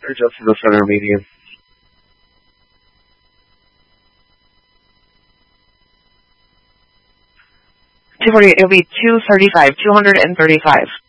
Or just in the center median. 248, it'll be 235, 235.